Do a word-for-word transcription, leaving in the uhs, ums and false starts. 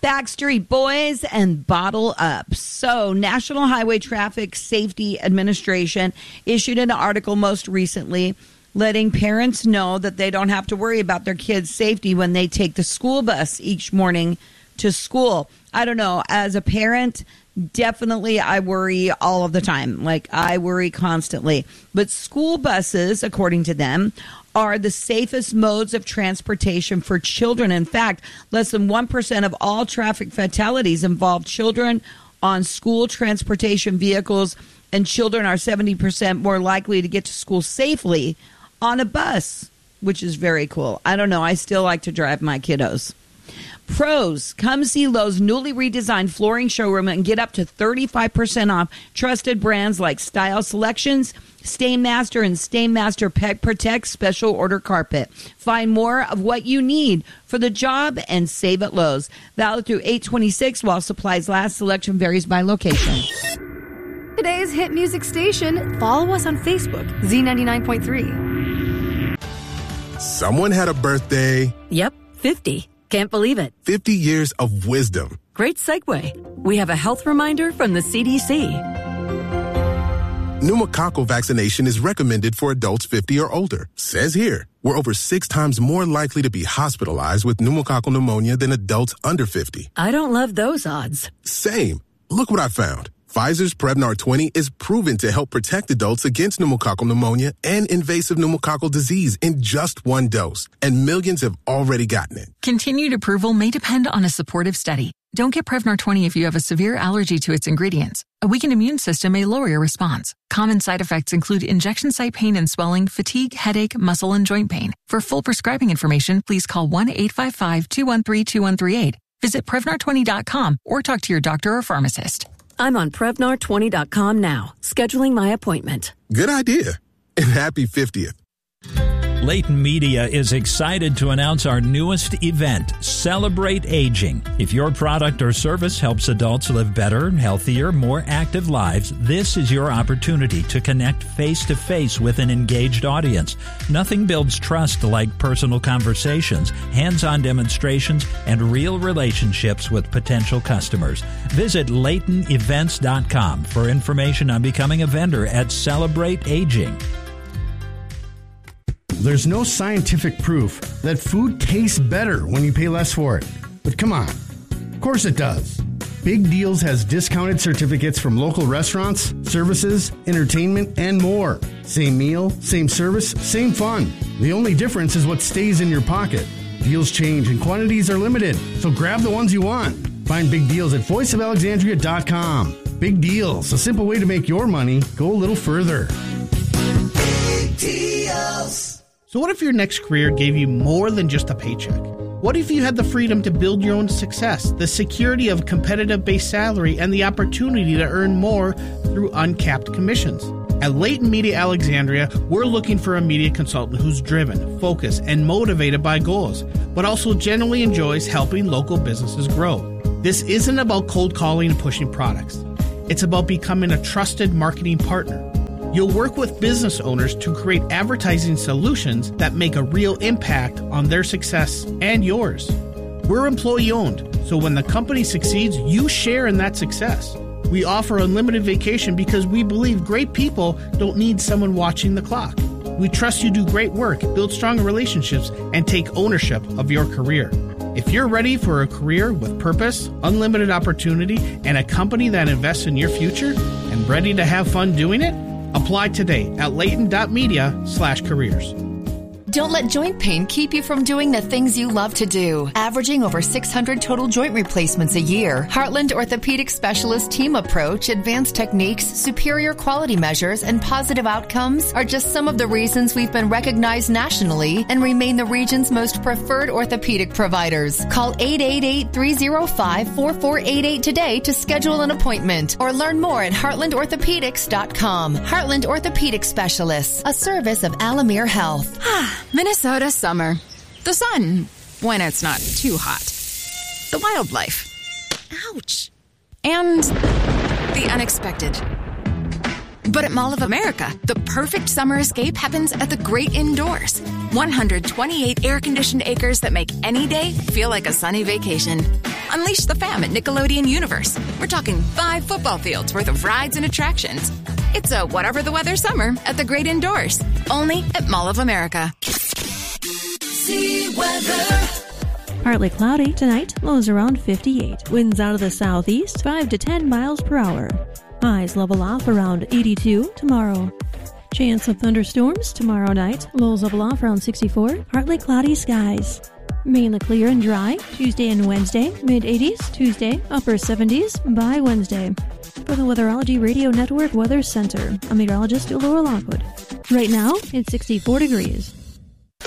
Backstreet Boys and Bottle Up. So, National Highway Traffic Safety Administration issued an article most recently letting parents know that they don't have to worry about their kids' safety when they take the school bus each morning to school. I don't know. As a parent, definitely I worry all of the time. Like, I worry constantly. But school buses, according to them, are the safest modes of transportation for children. In fact, less than one percent of all traffic fatalities involve children on school transportation vehicles, and children are seventy percent more likely to get to school safely on a bus, which is very cool. I don't know. I still like to drive my kiddos. Pros, come see Lowe's newly redesigned flooring showroom and get up to thirty-five percent off trusted brands like Style Selections, Stainmaster, and Stainmaster Pet Protect Special Order Carpet. Find more of what you need for the job and save at Lowe's. Valid through eight twenty-six while supplies last. Selection varies by location. Today's hit music station. Follow us on Facebook, Z ninety-nine point three. Someone had a birthday. Yep, fifty. Can't believe it. fifty years of wisdom. Great segue. We have a health reminder from the C D C. Pneumococcal vaccination is recommended for adults fifty or older. Says here, we're over six times more likely to be hospitalized with pneumococcal pneumonia than adults under fifty. I don't love those odds. Same. Look what I found. Pfizer's Prevnar twenty is proven to help protect adults against pneumococcal pneumonia and invasive pneumococcal disease in just one dose. And millions have already gotten it. Continued approval may depend on a supportive study. Don't get Prevnar twenty if you have a severe allergy to its ingredients. A weakened immune system may lower your response. Common side effects include injection site pain and swelling, fatigue, headache, muscle, and joint pain. For full prescribing information, please call one eight five five, two one three, two one three eight. Visit Prevnar twenty dot com or talk to your doctor or pharmacist. I'm on Prevnar twenty dot com now, scheduling my appointment. Good idea. And happy fiftieth. Leighton Media is excited to announce our newest event, Celebrate Aging. If your product or service helps adults live better, healthier, more active lives, this is your opportunity to connect face-to-face with an engaged audience. Nothing builds trust like personal conversations, hands-on demonstrations, and real relationships with potential customers. Visit Leighton Events dot com for information on becoming a vendor at Celebrate Aging. There's no scientific proof that food tastes better when you pay less for it. But come on. Of course it does. Big Deals has discounted certificates from local restaurants, services, entertainment, and more. Same meal, same service, same fun. The only difference is what stays in your pocket. Deals change and quantities are limited, so grab the ones you want. Find Big Deals at voice of alexandria dot com. Big Deals, a simple way to make your money go a little further. Big Deals. So what if your next career gave you more than just a paycheck? What if you had the freedom to build your own success, the security of a competitive base salary, and the opportunity to earn more through uncapped commissions? At Leighton Media Alexandria, we're looking for a media consultant who's driven, focused, and motivated by goals, but also genuinely enjoys helping local businesses grow. This isn't about cold calling and pushing products. It's about becoming a trusted marketing partner. You'll work with business owners to create advertising solutions that make a real impact on their success and yours. We're employee-owned, so when the company succeeds, you share in that success. We offer unlimited vacation because we believe great people don't need someone watching the clock. We trust you do great work, build stronger relationships, and take ownership of your career. If you're ready for a career with purpose, unlimited opportunity, and a company that invests in your future, and ready to have fun doing it, apply today at leighton.media slash careers. Don't let joint pain keep you from doing the things you love to do. Averaging over six hundred total joint replacements a year, Heartland Orthopedic Specialist Team Approach, advanced techniques, superior quality measures, and positive outcomes are just some of the reasons we've been recognized nationally and remain the region's most preferred orthopedic providers. Call eight eight eight, three oh five, four four eight eight today to schedule an appointment or learn more at heartland orthopedics dot com. Heartland Orthopedic Specialists, a service of Alamere Health. Minnesota summer. The sun, when it's not too hot. The wildlife. Ouch. And the unexpected. But at Mall of America, the perfect summer escape happens at the great indoors. one hundred twenty-eight air-conditioned acres that make any day feel like a sunny vacation. Unleash the fam at Nickelodeon Universe. We're talking five football fields worth of rides and attractions. It's a whatever the weather summer at the Great Indoors. Only at Mall of America. See weather. Partly cloudy tonight, lows around fifty-eight. Winds out of the southeast, five to ten miles per hour. Highs level off around eighty-two tomorrow. Chance of thunderstorms tomorrow night, lows level off around sixty-four. Partly cloudy skies. Mainly clear and dry Tuesday and Wednesday, mid eighties. Tuesday, upper seventies by Wednesday. For the Weatherology Radio Network Weather Center, I'm meteorologist Laura Lockwood. Right now, it's sixty-four degrees.